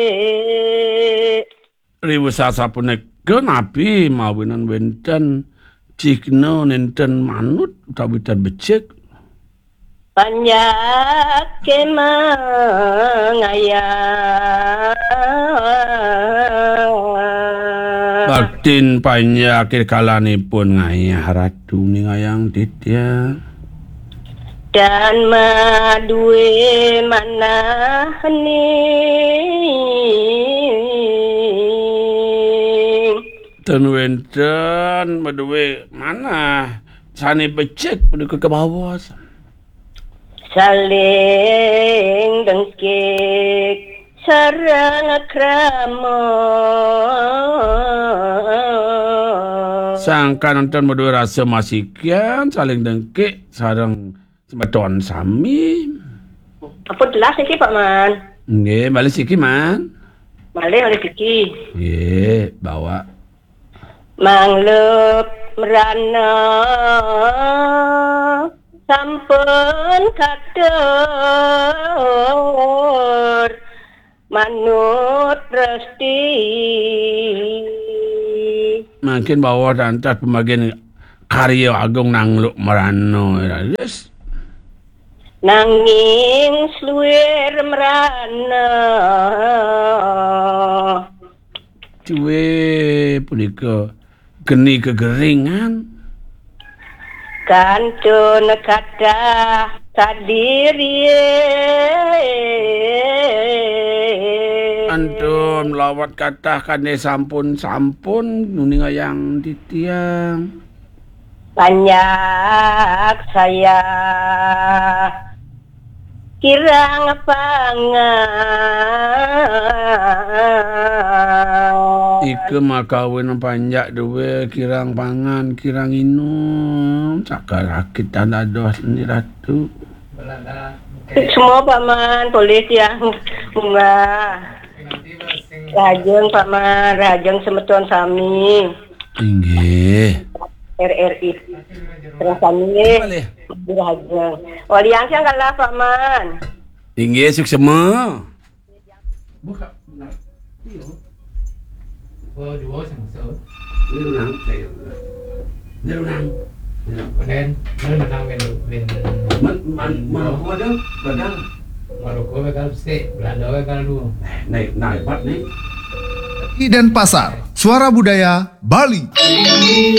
Ribu sasapuneka nabi mawinan wenten cikno nenten manut utawi wenten becik banyak kemangaya Baktin panjake kalanipun ngayah ratu ningayang ditya dan maduwe manahni ten wenten maduwe mana sane becik menuju ke bawah saling dengkik sareng krama sangka nonton maduwe rasa masikian saling dengkik sareng semeton sami. Apa jelas iki Pak Man? Nggih, balik siki Man. Balik siki. Nggih, bawa. Manglep merana sampun katur manut resti. Makin bawa dantas pembagian karya agung nangluk merano. Yes. Nanging sluwir merana cuwe punika geni kegeringan kantun kathah kadiri antun lawat kathah kane sampun nuningayang titiang banyak saya kirang pangan ike makawin panjak duwe kirang pangan kirang inum cakar rakit tanda dos ini ratu semua paman boleh yang bunga rajeng paman rajeng semeton sami inggih RRI terus kami berhasil. Waliang siang kalah paman. Inggih suksema. Buka. Oh, dua sama-sama. Nang saya. Nang. Kemudian, menang Man ada badang. Maroko bakal se, Belanda bakal dua. Naik pat nih. Dan Pasar, Suara Budaya Bali.